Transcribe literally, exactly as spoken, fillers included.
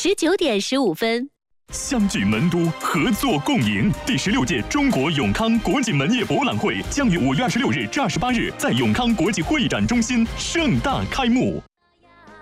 十九点十五分。 相聚门都，合作共赢。第十六届中国永康国际门业博览会将于五月二十六日至二十八日在永康国际会展中心盛大开幕。